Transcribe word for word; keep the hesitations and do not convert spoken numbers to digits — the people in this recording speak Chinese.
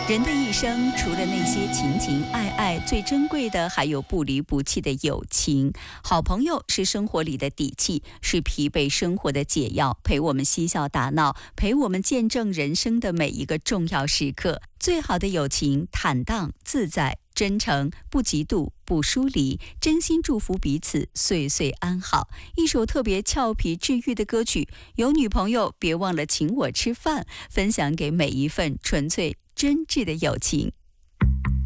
人的一生，除了那些情情爱爱，最珍贵的还有不离不弃的友情。好朋友是生活里的底气，是疲惫生活的解药，陪我们嬉笑打闹，陪我们见证人生的每一个重要时刻。最好的友情，坦荡自在，真诚，不嫉妒，不疏离，真心祝福彼此岁岁安好。一首特别俏皮治愈的歌曲，有女朋友别忘了请我吃饭，分享给每一份纯粹真挚的友情。